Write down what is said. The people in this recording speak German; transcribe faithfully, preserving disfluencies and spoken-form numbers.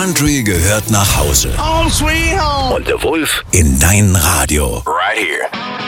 Country gehört nach Hause. Home sweet home. Und der Wolf in dein Radio. Right here.